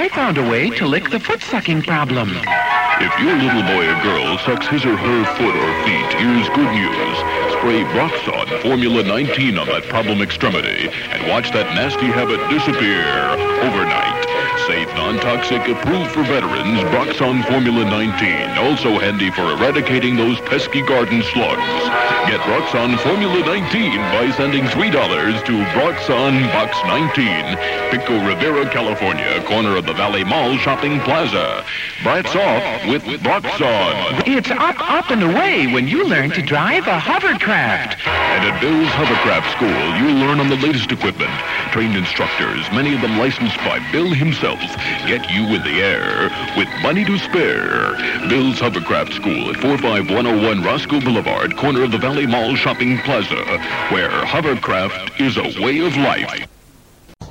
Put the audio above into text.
I found a way to lick the foot-sucking problem. If your little boy or girl sucks his or her foot or feet, here's good news. Spray Broxon Formula 19 on that problem extremity and watch that nasty habit disappear overnight. Safe, non-toxic, approved for veterans, Broxon Formula 19. Also handy for eradicating those pesky garden slugs. Get Broxon Formula 19 by sending $3 to Broxon Box 19, Pico Rivera, California, corner of the Valley Mall Shopping Plaza. Brats off with Broxon. It's up and away when you learn to drive a hovercraft. And at Bill's Hovercraft School, you'll learn on the latest equipment. Trained instructors, many of them licensed by Bill himself, get you in the air with money to spare. Bill's Hovercraft School at 45101 Roscoe Boulevard, corner of the Valley Mall Shopping Plaza, where hovercraft is a way of life.